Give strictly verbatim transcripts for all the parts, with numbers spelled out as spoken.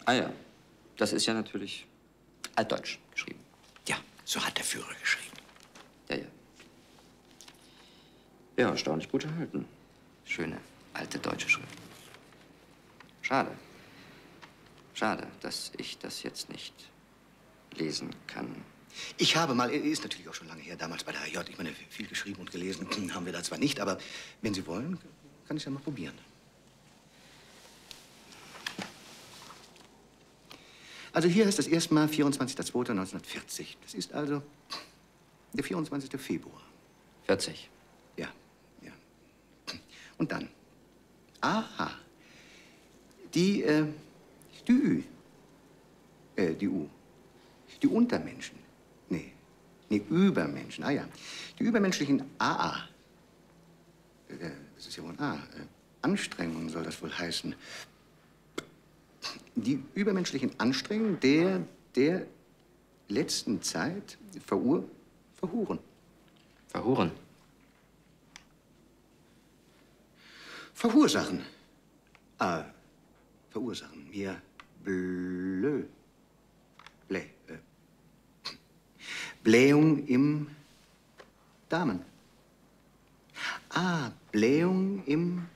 Ah ja, das ist ja natürlich altdeutsch geschrieben. Ja, so hat der Führer geschrieben. Ja, ja. Ja, erstaunlich gut erhalten. Schöne, alte deutsche Schrift. Schade. Schade, dass ich das jetzt nicht lesen kann. Ich habe mal, ist natürlich auch schon lange her, damals bei der A J, ich meine, viel geschrieben und gelesen haben wir da zwar nicht, aber wenn Sie wollen, kann ich es ja mal probieren. Also hier ist das erste Mal vierundzwanzigster zweiter neunzehnhundertvierzig. Das ist also der vierundzwanzigste Februar. vierzig. Ja, ja. Und dann, aha, die, äh, die Ü, äh, die U, die Untermenschen, nee, nee, Übermenschen, ah ja, die übermenschlichen A A, äh, das ist ja wohl ein A, äh, Anstrengungen soll das wohl heißen. Die übermenschlichen Anstrengungen der, der letzten Zeit verur, verhuren. Verhuren? Verursachen. Ah, verursachen. Mir blö. Blä. Äh. Blähung im Darmen. Ah, Blähung im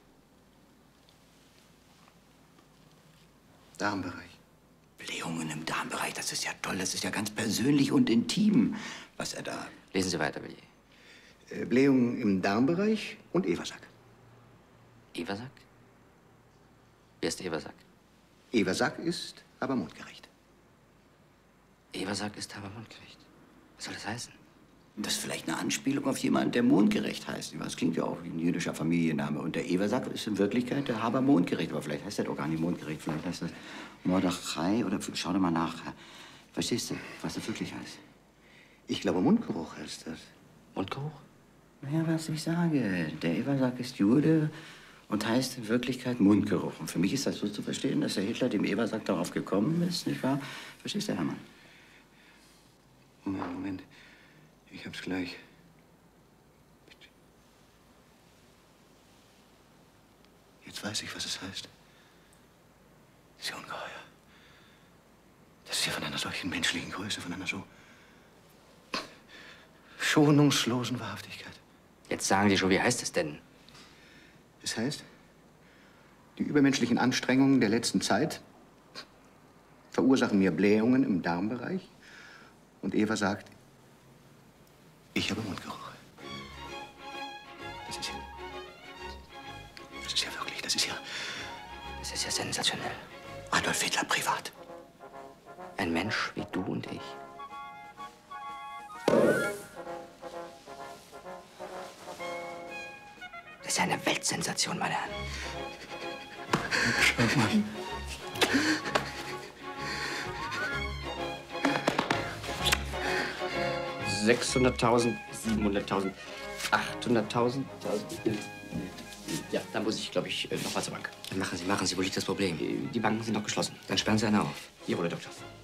Darmbereich. Blähungen im Darmbereich, das ist ja toll. Das ist ja ganz persönlich und intim, was er da... Lesen Sie weiter, Willi. Äh, Blähungen im Darmbereich und Eversack. Eversack? Wer ist Eversack? Eversack ist aber mundgerecht. Eversack ist aber mundgerecht. Was soll das heißen? Das ist vielleicht eine Anspielung auf jemanden, der mondgerecht heißt. Das klingt ja auch wie ein jüdischer Familienname. Und der Eversack ist in Wirklichkeit der Haber mondgerecht. Aber vielleicht heißt er doch gar nicht mondgerecht. Vielleicht heißt das Mordechai oder... Schau doch mal nach. Verstehst du, was das wirklich heißt? Ich glaube, Mundgeruch heißt das. Mundgeruch? Ja, was ich sage. Der Eversack ist Jude und heißt in Wirklichkeit Mundgeruch. Und für mich ist das so zu verstehen, dass der Hitler dem Eversack darauf gekommen ist, nicht wahr? Verstehst du, Hermann? Moment, Moment. Ich hab's gleich. Jetzt weiß ich, was es heißt. Das ist ja ungeheuer. Das ist ja von einer solchen menschlichen Größe, von einer so schonungslosen Wahrhaftigkeit. Jetzt sagen Sie schon, wie heißt es denn? Es heißt, die übermenschlichen Anstrengungen der letzten Zeit verursachen mir Blähungen im Darmbereich. Und Eva sagt, ich habe Mundgeruch. Das ist ja... Das ist ja wirklich, das ist ja... Das ist ja sensationell. Adolf Hitler privat. Ein Mensch wie du und ich. Das ist ja eine Weltsensation, meine Herren. Schau mal. sechshunderttausend, siebenhunderttausend, achthunderttausend. Ja, da muss ich, glaube ich, noch mal zur Bank. Machen Sie, machen Sie. Wo liegt das Problem? Die Banken sind noch geschlossen. Dann sperren Sie eine auf. Jawohl, Herr Doktor.